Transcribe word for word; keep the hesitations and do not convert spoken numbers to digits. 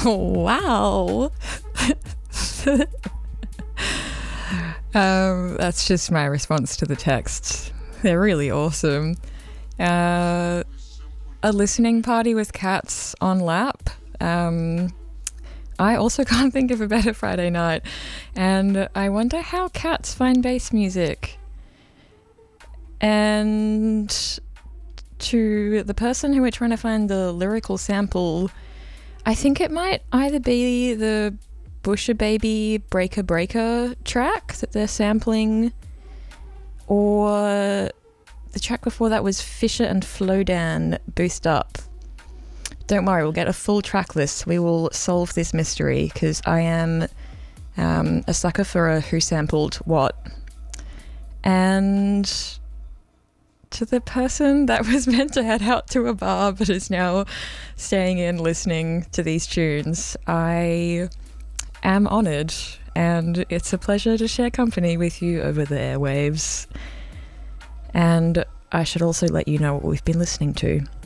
Wow. um, that's just my response to the text. They're really awesome. Uh, a listening party with cats on lap. Um, I also can't think of a better Friday night. And I wonder how cats find bass music. And to the person who we're trying to find the lyrical sample, I think it might either be the Busher Baby Breaker Breaker track that they're sampling, or the track before that was Fisher and Flodan Boost Up. Don't worry, we'll get a full track list. We will solve this mystery, because I am um, a sucker for a who sampled what. And to the person that was meant to head out to a bar but is now staying in listening to these tunes, I am honoured, and it's a pleasure to share company with you over the airwaves. And I should also let you know what we've been listening to.